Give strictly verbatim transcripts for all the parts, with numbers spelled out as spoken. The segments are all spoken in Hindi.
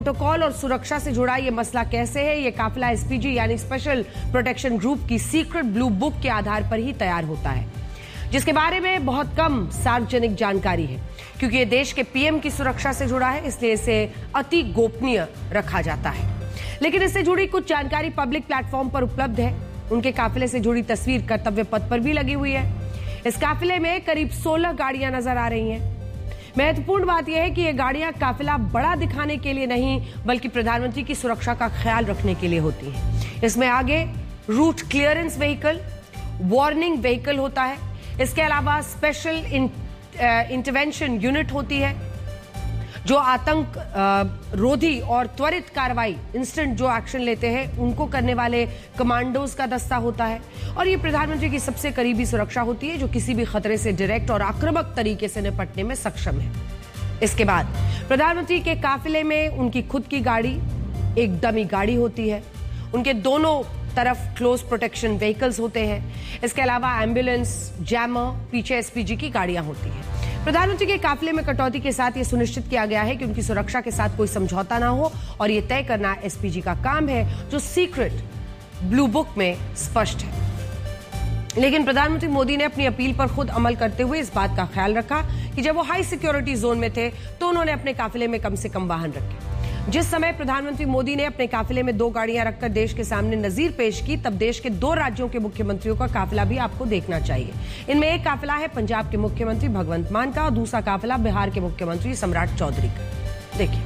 प्रोटोकॉल और सुरक्षा से जुड़ा ये मसला कैसे है? ये काफिला एसपीजी यानी स्पेशल प्रोटेक्शन ग्रुप की सीक्रेट ब्लू बुक के आधार पर ही तैयार होता है, जिसके बारे में बहुत कम सार्वजनिक जानकारी है। क्योंकि ये देश के पीएम की सुरक्षा से जुड़ा है, इसलिए इसे अति गोपनीय रखा जाता है। लेकिन इससे जुड़ी कुछ जानकारी पब्लिक प्लेटफॉर्म पर उपलब्ध है। उनके काफिले से जुड़ी तस्वीर कर्तव्य पथ पर भी लगी हुई है। इस काफिले में करीब सोलह गाड़ियां नजर आ रही हैं। महत्वपूर्ण बात यह है कि ये गाड़ियां काफिला बड़ा दिखाने के लिए नहीं, बल्कि प्रधानमंत्री की सुरक्षा का ख्याल रखने के लिए होती हैं। इसमें आगे root clearance vehicle, warning vehicle होता है। इसके अलावा स्पेशल इंटरवेंशन यूनिट होती है, जो आतंक रोधी और त्वरित कार्रवाई, इंस्टेंट जो एक्शन लेते हैं, उनको करने वाले कमांडोज का दस्ता होता है। और ये प्रधानमंत्री की सबसे करीबी सुरक्षा होती है, जो किसी भी खतरे से डायरेक्ट और आक्रामक तरीके से निपटने में सक्षम है। इसके बाद प्रधानमंत्री के काफिले में उनकी खुद की गाड़ी, एक डमी गाड़ी होती है। उनके दोनों तरफ क्लोज प्रोटेक्शन व्हीकल्स होते हैं। इसके अलावा एम्बुलेंस, जैमर, पीछे एसपीजी की गाड़ियां होती हैं। प्रधानमंत्री के काफिले में कटौती के साथ यह सुनिश्चित किया गया है कि उनकी सुरक्षा के साथ कोई समझौता ना हो, और यह तय करना एसपीजी का काम है, जो सीक्रेट ब्लू बुक में स्पष्ट है। लेकिन प्रधानमंत्री मोदी ने अपनी अपील पर खुद अमल करते हुए इस बात का ख्याल रखा कि जब वो हाई सिक्योरिटी जोन में थे तो उन्होंने अपने काफिले में कम से कम वाहन रखे। जिस समय प्रधानमंत्री मोदी ने अपने काफिले में दो गाड़ियां रखकर देश के सामने नजीर पेश की, तब देश के दो राज्यों के मुख्यमंत्रियों का काफिला भी आपको देखना चाहिए। इनमें एक काफिला है पंजाब के मुख्यमंत्री भगवंत मान का, और दूसरा काफिला बिहार के मुख्यमंत्री सम्राट चौधरी का। देखिए,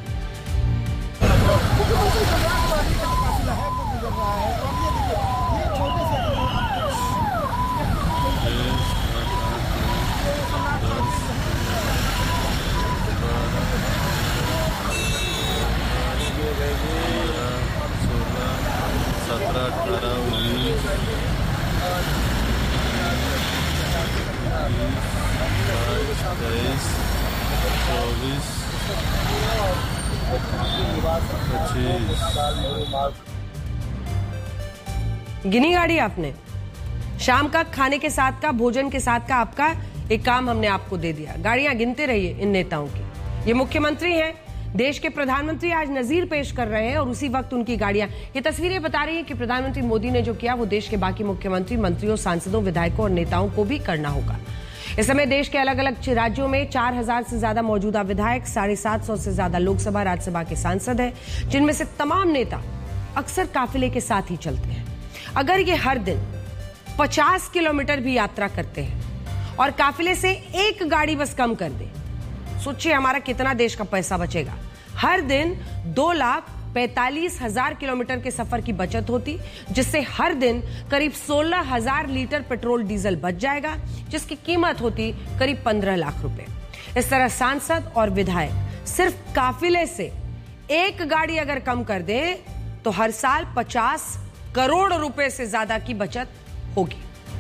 गिनी गाड़ी आपने शाम का खाने के साथ का, भोजन के साथ का आपका एक काम हमने आपको दे दिया। गाड़ियां गिनते रहिए इन नेताओं की। ये मुख्यमंत्री हैं, देश के प्रधानमंत्री आज नजीर पेश कर रहे हैं, और उसी वक्त उनकी गाड़ियां। ये तस्वीरें बता रही हैं कि प्रधानमंत्री मोदी ने जो किया वो देश के बाकी मुख्यमंत्री, मंत्रियों, सांसदों, विधायकों और नेताओं को भी करना होगा। इस समय देश के अलग अलग राज्यों में चार हजार से ज्यादा मौजूदा विधायक, साढ़े सात सौ से ज्यादा लोकसभा, राज्यसभा के सांसद हैं, जिनमें से तमाम नेता अक्सर काफिले के साथ ही चलते हैं। अगर ये हर दिन पचास किलोमीटर भी यात्रा करते हैं और काफिले से एक गाड़ी बस कम कर दे, सोचिए हमारा कितना देश का पैसा बचेगा। हर दिन दो लाख पैंतालीस हजार किलोमीटर के सफर की बचत होती, जिससे हर दिन करीब सोलह हजार लीटर पेट्रोल डीजल बच जाएगा, जिसकी कीमत होती करीब पंद्रह लाख रुपए। इस तरह सांसद और विधायक सिर्फ काफिले से एक गाड़ी अगर कम कर दें तो हर साल पचास करोड़ रुपए से ज्यादा की बचत होगी।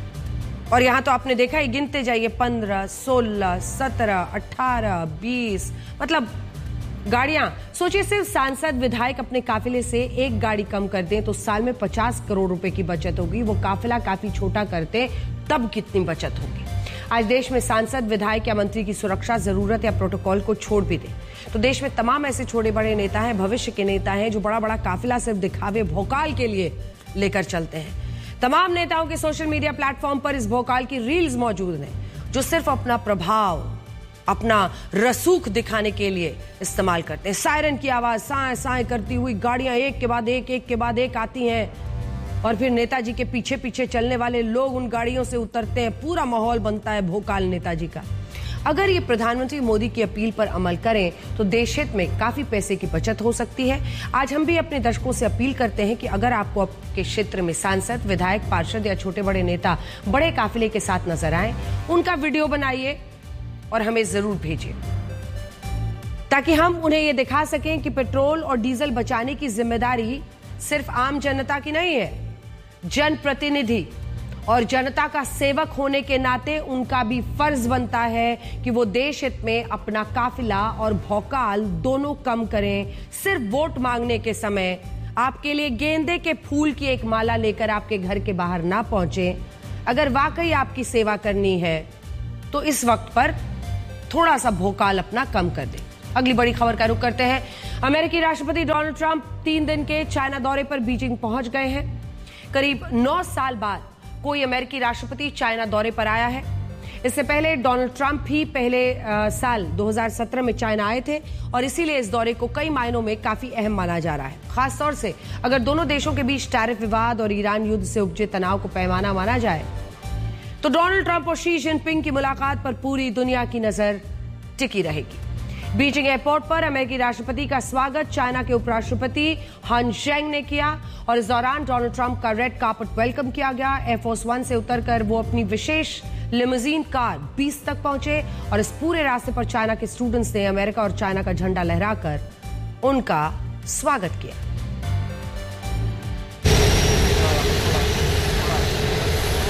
और यहां तो आपने देखा ही, गिनते जाइए, पंद्रह, सोलह, सत्रह, अठारह, बीस, मतलब गाड़ियां। सोचिए सिर्फ सांसद, विधायक अपने काफिले से एक गाड़ी कम कर दें तो साल में पचास करोड़ रुपए की बचत होगी। वो काफिला काफी छोटा करते तब कितनी बचत होगी। आज देश में सांसद, विधायक या मंत्री की सुरक्षा, जरूरत या प्रोटोकॉल को छोड़ भी दे तो देश में तमाम ऐसे छोटे बड़े नेता हैं, भविष्य के नेता हैं, जो बड़ा बड़ा काफिला सिर्फ दिखावे, भोकाल के लिए लेकर चलते हैं। तमाम नेताओं के सोशल मीडिया प्लेटफॉर्म पर इस भोकाल की रील्स मौजूद हैं, जो सिर्फ अपना प्रभाव, अपना रसूख दिखाने के लिए इस्तेमाल करते हैं। सायरन की आवाज साए साए करती हुई गाड़ियां एक के बाद एक एक के बाद एक आती हैं, और फिर नेताजी के पीछे पीछे चलने वाले लोग उन गाड़ियों से उतरते हैं। पूरा माहौल बनता है भोकाल नेताजी का। अगर ये प्रधानमंत्री मोदी की अपील पर अमल करें तो देश हित में काफी पैसे की बचत हो सकती है। आज हम भी अपने दर्शकों से अपील करते हैं कि अगर आपको आपके क्षेत्र में सांसद, विधायक, पार्षद या छोटे बड़े नेता बड़े काफिले के साथ नजर आए, उनका वीडियो बनाइए और हमें जरूर भेजिए, ताकि हम उन्हें यह दिखा सकें कि पेट्रोल और डीजल बचाने की जिम्मेदारी सिर्फ आम जनता की नहीं है। जनप्रतिनिधि और जनता का सेवक होने के नाते उनका भी फर्ज बनता है कि वो देश हित में अपना काफिला और भौकाल दोनों कम करें। सिर्फ वोट मांगने के समय आपके लिए गेंदे के फूल की एक माला लेकर आपके घर के बाहर ना पहुंचे। अगर वाकई आपकी सेवा करनी है तो इस वक्त पर थोड़ा सा भोकाल अपना कम कर दें। अगली बड़ी खबर का रुख करते हैं। अमेरिकी राष्ट्रपति डोनाल्ड ट्रंप तीन दिन के चाइना दौरे पर बीजिंग पहुंच गए हैं। करीब नौ साल बाद कोई अमेरिकी राष्ट्रपति चाइना दौरे पर आया है। इससे पहले डोनाल्ड ट्रंप ही पहले आ, साल दो हज़ार सत्रह में चाइना आए थे और इसीलिए इस दौरे को कई मायनों में काफी अहम माना जा रहा है। खासतौर से अगर दोनों देशों के बीच टैरिफ विवाद और ईरान युद्ध से उपजे तनाव को पैमाना माना जाए तो डोनाल्ड ट्रंप और शी जिनपिंग की मुलाकात पर पूरी दुनिया की नजर टिकी रहेगी। बीजिंग एयरपोर्ट पर अमेरिकी राष्ट्रपति का स्वागत चाइना के उपराष्ट्रपति हन शेंग ने किया और इस दौरान डोनाल्ड ट्रंप का रेड कार्पेट वेलकम किया गया। एयरफोर्स वन से उतरकर वो अपनी विशेष लिमोजीन कार बीस तक पहुंचे और इस पूरे रास्ते पर चाइना के स्टूडेंट्स ने अमेरिका और चाइना का झंडा लहराकर उनका स्वागत किया।